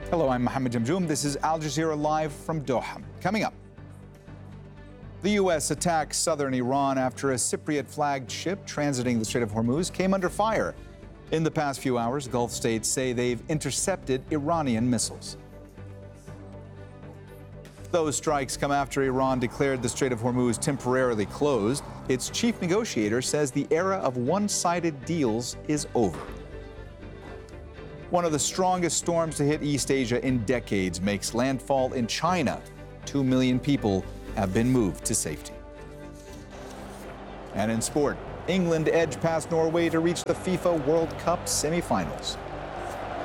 Hello, I'm Mohammed Jamjoom. This is Al Jazeera Live from Doha. Coming up, the U.S. attacked southern Iran after a Cypriot-flagged ship transiting the Strait of Hormuz came under fire. In the past few hours, Gulf states say they've intercepted Iranian missiles. Those strikes come after Iran declared the Strait of Hormuz temporarily closed. Its chief negotiator says the era of one-sided deals is over. One of the strongest storms to hit East Asia in decades makes landfall in China. 2 million people have been moved to safety. And in sport, England edged past Norway to reach the FIFA World Cup semifinals.